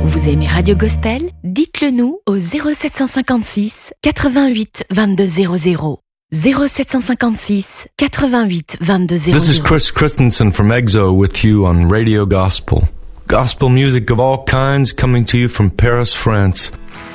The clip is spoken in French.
Vous aimez Radio Gospel? Dites-le nous au 0756 88 22 00. 0756 88 22 00. This is Chris Christensen from EXO with you on Radio Gospel. Gospel music of all kinds coming to you from Paris, France.